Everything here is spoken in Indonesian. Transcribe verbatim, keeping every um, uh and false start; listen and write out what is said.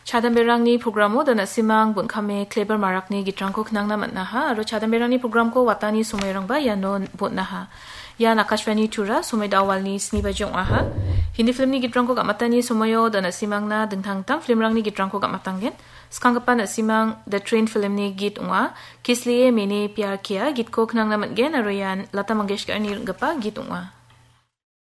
Chadam berangni programo dana simang bun kame kleber marakni gitrangko knang na matnaha aro chadam berangni program ko watani sumayrang ba yano botnaha. Ya nakashwani tura sumay dawalni sni bajong aha. Hindi filmni gitrangko gamatani sumayo dana simang na dengtang tang filmrangni gitrangko gamatanggen. Skangapa na simang the train filmni git unga kisliye mene pyar kiya git ko knang na matgen aro yan Lata Mangeshkar ni gapa git unga.